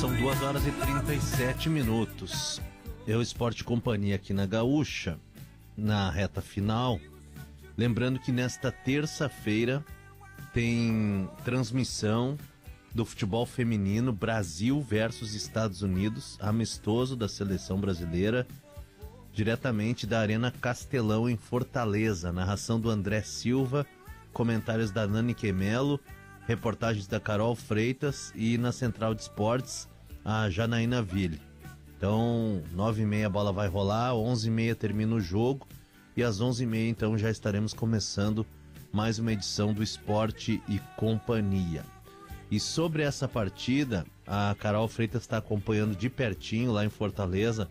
São 2h37. Eu, Esporte Companhia aqui na Gaúcha, na reta final. Lembrando que nesta terça-feira tem transmissão do futebol feminino Brasil versus Estados Unidos, amistoso da seleção brasileira, diretamente da Arena Castelão em Fortaleza. Narração do André Silva, comentários da Nani Quemelo, reportagens da Carol Freitas e na Central de Esportes a Janaína Ville. Então 9h30 a bola vai rolar, 11h30 termina o jogo e às 11h30 então já estaremos começando mais uma edição do Esporte e Companhia. E sobre essa partida, a Carol Freitas está acompanhando de pertinho lá em Fortaleza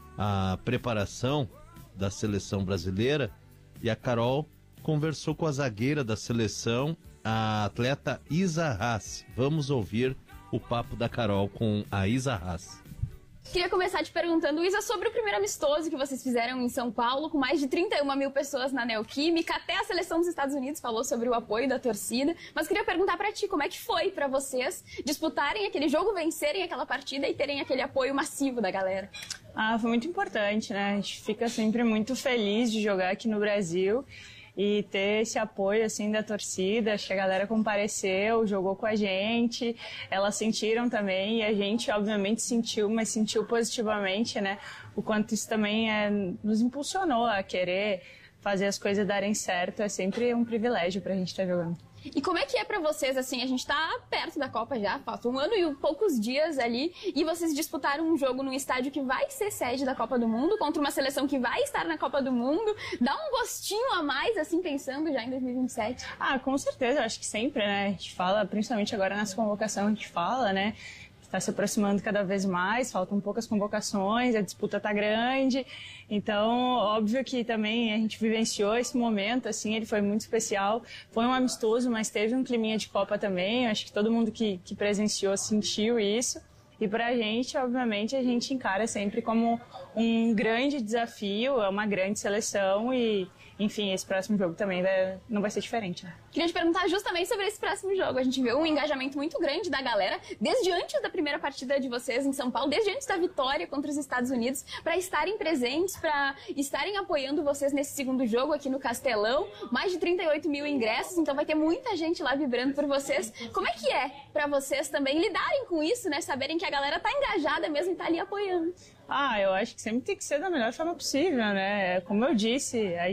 a preparação da seleção brasileira, e a Carol conversou com a zagueira da seleção, a atleta Isa Haas. Vamos ouvir o papo da Carol com a Isa Haas. Queria começar te perguntando, Isa, sobre o primeiro amistoso que vocês fizeram em São Paulo, com mais de 31 mil pessoas na Neoquímica. Até a seleção dos Estados Unidos falou sobre o apoio da torcida. Mas queria perguntar pra ti, como é que foi pra vocês disputarem aquele jogo, vencerem aquela partida e terem aquele apoio massivo da galera? Foi muito importante, né? A gente fica sempre muito feliz de jogar aqui no Brasil e ter esse apoio, assim, da torcida. Acho que a galera compareceu, jogou com a gente, elas sentiram também, e a gente, obviamente, sentiu, mas sentiu positivamente, né? O quanto isso também nos impulsionou a querer fazer as coisas darem certo. É sempre um privilégio pra gente estar jogando. E como é que é pra vocês, assim, a gente tá perto da Copa já, falta 1 ano e poucos dias ali, e vocês disputaram um jogo num estádio que vai ser sede da Copa do Mundo, contra uma seleção que vai estar na Copa do Mundo. Dá um gostinho a mais, assim, pensando já em 2027? Com certeza, eu acho que sempre, né, a gente fala, principalmente agora nessa convocação, a gente fala, né, está se aproximando cada vez mais, faltam poucas convocações, a disputa está grande, então óbvio que também a gente vivenciou esse momento, assim, ele foi muito especial, foi um amistoso, mas teve um climinha de Copa também. Acho que todo mundo que presenciou sentiu isso, e pra gente, obviamente, a gente encara sempre como um grande desafio, é uma grande seleção e, enfim, esse próximo jogo também não vai ser diferente, né? Queria te perguntar justamente sobre esse próximo jogo. A gente viu um engajamento muito grande da galera, desde antes da primeira partida de vocês em São Paulo, desde antes da vitória contra os Estados Unidos, para estarem presentes, para estarem apoiando vocês nesse segundo jogo aqui no Castelão. Mais de 38 mil ingressos, então vai ter muita gente lá vibrando por vocês. Como é que é para vocês também lidarem com isso, né? Saberem que a galera tá engajada mesmo e tá ali apoiando. Eu acho que sempre tem que ser da melhor forma possível, né? Como eu disse, é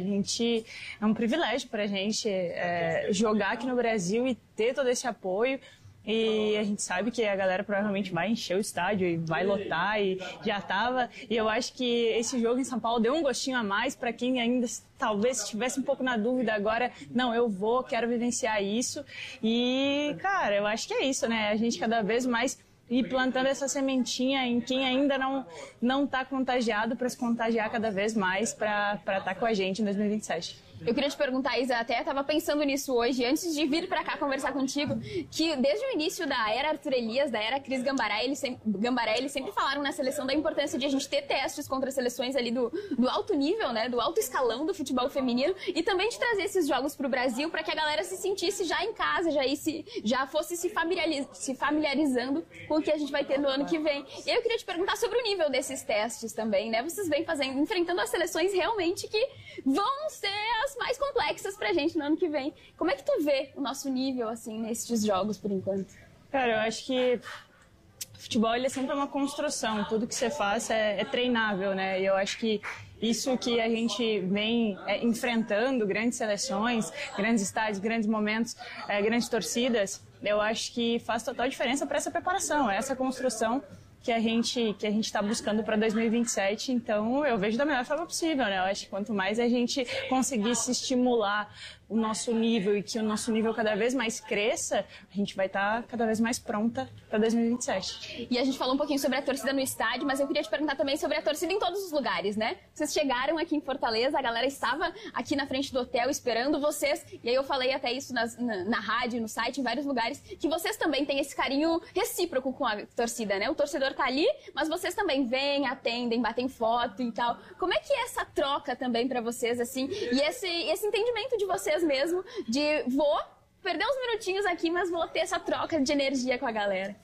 um privilégio pra gente jogar aqui no Brasil e ter todo esse apoio. E a gente sabe que a galera provavelmente vai encher o estádio e vai lotar, e já tava. E eu acho que esse jogo em São Paulo deu um gostinho a mais para quem ainda talvez estivesse um pouco na dúvida agora. Não, quero vivenciar isso. E, cara, eu acho que é isso, né? A gente cada vez mais e plantando essa sementinha em quem ainda não está contagiado, para se contagiar cada vez mais, para estar com a gente em 2027. Eu queria te perguntar, Isa, até estava pensando nisso hoje, antes de vir para cá conversar contigo, que desde o início da era Arthur Elias, da era Cris Gambaré, eles sempre falaram na seleção da importância de a gente ter testes contra seleções ali do alto nível, né, do alto escalão do futebol feminino, e também de trazer esses jogos para o Brasil, para que a galera se sentisse já em casa, já fosse se familiarizando com o que a gente vai ter no ano que vem. E eu queria te perguntar sobre o nível desses testes também, né? Vocês vêm enfrentando as seleções realmente que vão ser as mais complexas pra gente no ano que vem. Como é que tu vê o nosso nível, assim, nesses jogos, por enquanto? Cara, eu acho que futebol, ele é sempre uma construção. Tudo que você faz é treinável, né? E eu acho que isso que a gente vem enfrentando, grandes seleções, grandes estádios, grandes momentos, grandes torcidas, eu acho que faz total diferença para essa preparação, essa construção que a gente está buscando para 2027. Então eu vejo da melhor forma possível, né? Eu acho que quanto mais a gente conseguir se estimular o nosso nível e que o nosso nível cada vez mais cresça, a gente vai estar cada vez mais pronta para 2027. E a gente falou um pouquinho sobre a torcida no estádio, mas eu queria te perguntar também sobre a torcida em todos os lugares, né? Vocês chegaram aqui em Fortaleza, a galera estava aqui na frente do hotel esperando vocês, e aí eu falei até isso na rádio, no site, em vários lugares, que vocês também têm esse carinho recíproco com a torcida, né? O torcedor tá ali, mas vocês também vêm, atendem, batem foto e tal. Como é que é essa troca também para vocês, assim, e esse entendimento de vocês mesmo, de vou perder uns minutinhos aqui, mas vou ter essa troca de energia com a galera?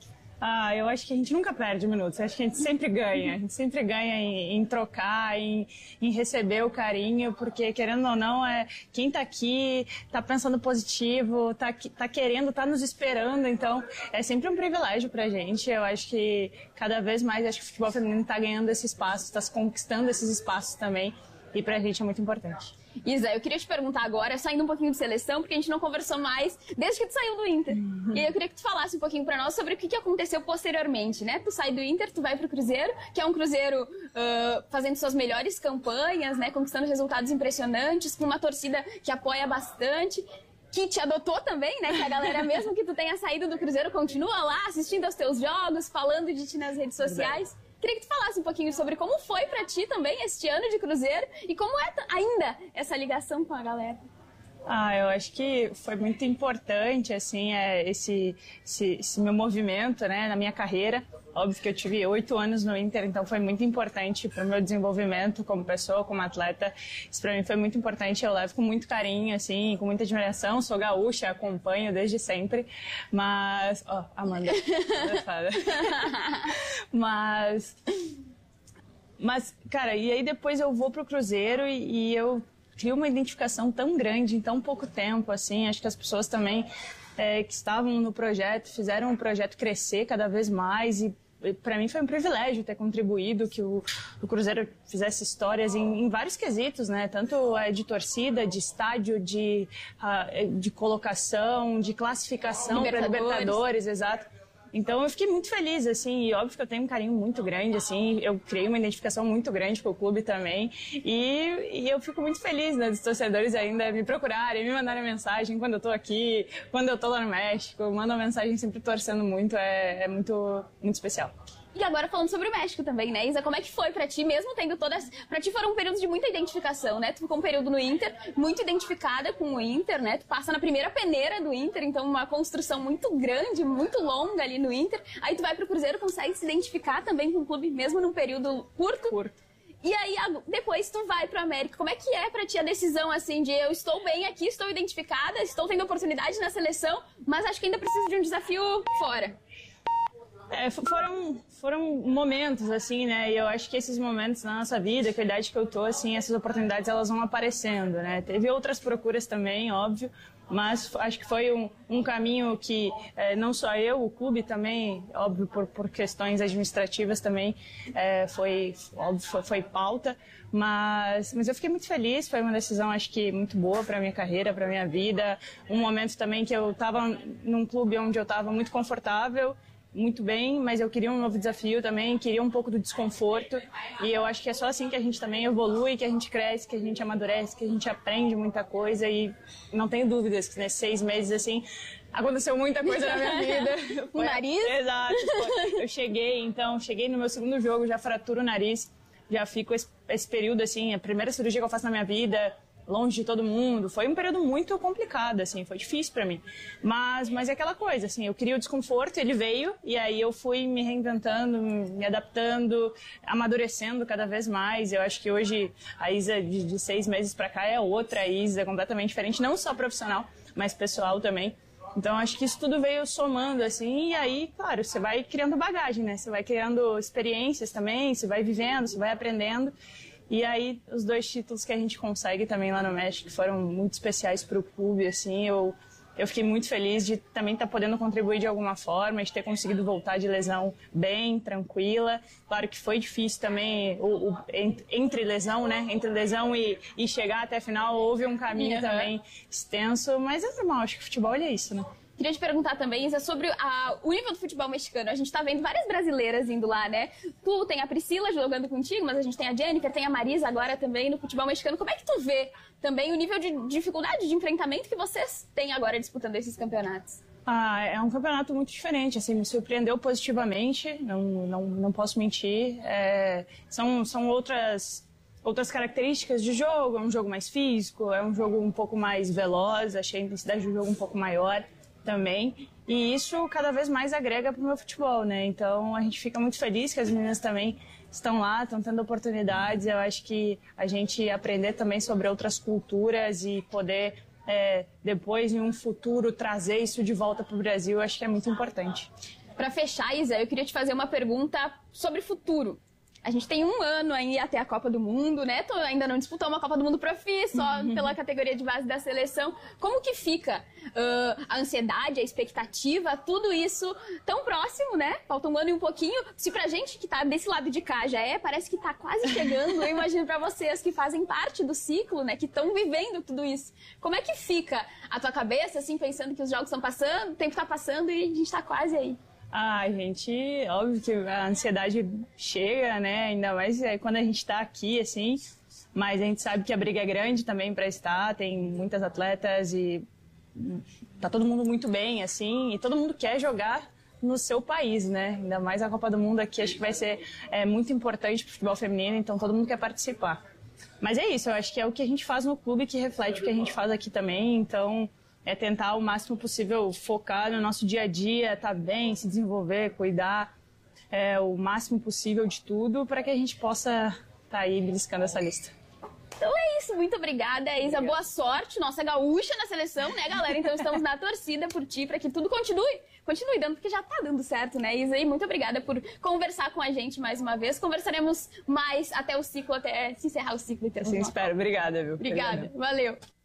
Eu acho que a gente nunca perde minutos, acho que a gente sempre ganha. A gente sempre ganha em trocar, em receber o carinho, porque querendo ou não, quem tá aqui, tá pensando positivo, tá querendo, tá nos esperando, então é sempre um privilégio pra gente. Eu acho que cada vez mais, acho que o futebol feminino tá ganhando esse espaço, tá conquistando esses espaços também, e pra gente é muito importante. Isa, eu queria te perguntar agora, saindo um pouquinho de seleção, porque a gente não conversou mais desde que tu saiu do Inter. E aí eu queria que tu falasse um pouquinho pra nós sobre o que aconteceu posteriormente, né? Tu sai do Inter, tu vai pro Cruzeiro, que é um Cruzeiro fazendo suas melhores campanhas, né? Conquistando resultados impressionantes, com uma torcida que apoia bastante, que te adotou também, né? Que a galera, mesmo que tu tenha saído do Cruzeiro, continua lá assistindo aos teus jogos, falando de ti nas redes sociais. Queria que tu falasse um pouquinho sobre como foi pra ti também este ano de Cruzeiro e como é ainda essa ligação com a galera. Eu acho que foi muito importante, assim, esse meu movimento, né, na minha carreira. Óbvio que eu tive 8 anos no Inter, então foi muito importante para o meu desenvolvimento como pessoa, como atleta. Isso para mim foi muito importante, eu levo com muito carinho, assim, com muita admiração. Sou gaúcha, acompanho desde sempre, mas... Amanda, Mas, cara, e aí depois eu vou pro Cruzeiro e eu crio uma identificação tão grande em tão pouco tempo, assim. Acho que as pessoas também que estavam no projeto fizeram o projeto crescer cada vez mais e para mim foi um privilégio ter contribuído que o Cruzeiro fizesse histórias em vários quesitos, né? Tanto de torcida, de estádio, de colocação, de classificação para Libertadores, exato. Então eu fiquei muito feliz, assim, e óbvio que eu tenho um carinho muito grande, assim, eu criei uma identificação muito grande com o clube também, e eu fico muito feliz, né, dos torcedores ainda me procurarem, me mandarem mensagem quando eu tô aqui, quando eu tô lá no México, mandam mensagem sempre torcendo muito, é muito, muito especial. E agora falando sobre o México também, né, Isa? Como é que foi pra ti, mesmo tendo todas... Pra ti foram períodos de muita identificação, né? Tu ficou um período no Inter, muito identificada com o Inter, né? Tu passa na primeira peneira do Inter, então uma construção muito grande, muito longa ali no Inter. Aí tu vai pro Cruzeiro, consegue se identificar também com o clube, mesmo num período curto. E aí, depois tu vai pro América. Como é que é pra ti a decisão, assim, de eu estou bem aqui, estou identificada, estou tendo oportunidade na seleção, mas acho que ainda preciso de um desafio fora? Foram momentos, assim, né? E eu acho que esses momentos na nossa vida, com a idade que eu tô, assim, essas oportunidades, elas vão aparecendo, né? Teve outras procuras também, óbvio, mas acho que foi um caminho que não só eu, o clube também, óbvio, por questões administrativas também, foi pauta, mas eu fiquei muito feliz, foi uma decisão, acho que, muito boa para minha carreira, para minha vida, um momento também que eu estava num clube onde eu estava muito confortável, muito bem, mas eu queria um novo desafio também, queria um pouco do desconforto, e eu acho que é só assim que a gente também evolui, que a gente cresce, que a gente amadurece, que a gente aprende muita coisa, e não tenho dúvidas que nesses 6 meses, assim, aconteceu muita coisa na minha vida. O nariz? Exato. Eu cheguei no meu segundo jogo, já fraturo o nariz, já fico esse período, assim, a primeira cirurgia que eu faço na minha vida, longe de todo mundo, foi um período muito complicado, assim, foi difícil pra mim, mas é aquela coisa, assim, eu queria o desconforto, ele veio, e aí eu fui me reinventando, me adaptando, amadurecendo cada vez mais. Eu acho que hoje a Isa de 6 meses pra cá é outra Isa, completamente diferente, não só profissional, mas pessoal também. Então, acho que isso tudo veio somando, assim, e aí, claro, você vai criando bagagem, né, você vai criando experiências também, você vai vivendo, você vai aprendendo. E aí, os 2 títulos que a gente consegue também lá no México foram muito especiais para o clube, assim, eu fiquei muito feliz de também estar podendo contribuir de alguma forma, de ter conseguido voltar de lesão bem, tranquila. Claro que foi difícil também, entre lesão, né, entre lesão e chegar até a final, houve um caminho também extenso, mas é normal, acho que o futebol é isso, né? Queria te perguntar também, Isa, sobre o nível do futebol mexicano. A gente tá vendo várias brasileiras indo lá, né? Tu tem a Priscila jogando contigo, mas a gente tem a Jennifer, tem a Marisa agora também no futebol mexicano. Como é que tu vê também o nível de dificuldade, de enfrentamento que vocês têm agora disputando esses campeonatos? É um campeonato muito diferente, assim, me surpreendeu positivamente, não posso mentir. São outras características de jogo, é um jogo mais físico, é um jogo um pouco mais veloz, achei a intensidade do jogo um pouco maior também, e isso cada vez mais agrega para o meu futebol, né? Então a gente fica muito feliz que as meninas também estão lá, estão tendo oportunidades. Eu acho que a gente aprender também sobre outras culturas e poder depois, em um futuro, trazer isso de volta para o Brasil, acho que é muito importante. Para fechar, Isa, eu queria te fazer uma pergunta sobre futuro. A gente tem um ano aí até a Copa do Mundo, né? Tu ainda não disputou uma Copa do Mundo Profi, só pela categoria de base da seleção. Como que fica a ansiedade, a expectativa, tudo isso tão próximo, né? Falta um ano e um pouquinho. Se pra gente que tá desse lado de cá já parece que tá quase chegando. Eu imagino pra vocês que fazem parte do ciclo, né? Que estão vivendo tudo isso. Como é que fica a tua cabeça, assim, pensando que os jogos estão passando, o tempo tá passando e a gente tá quase aí? Ah, gente, óbvio que a ansiedade chega, né? Ainda mais quando a gente tá aqui, assim. Mas a gente sabe que a briga é grande também para estar, tem muitas atletas e tá todo mundo muito bem, assim. E todo mundo quer jogar no seu país, né? Ainda mais a Copa do Mundo aqui, acho que vai ser muito importante pro futebol feminino, então todo mundo quer participar. Mas é isso, eu acho que é o que a gente faz no clube que reflete o que a gente faz aqui também, então... É tentar o máximo possível focar no nosso dia a dia, estar bem, se desenvolver, cuidar o máximo possível de tudo para que a gente possa estar aí beliscando essa lista. Então é isso, muito obrigada, Isa. Boa sorte, nossa gaúcha na seleção, né, galera? Então estamos na torcida por ti, para que tudo continue dando, porque já tá dando certo, né, Isa? E muito obrigada por conversar com a gente mais uma vez. Conversaremos mais até o ciclo, até se encerrar o ciclo e ter Sim, espero. Obrigada, viu? Obrigada, valeu.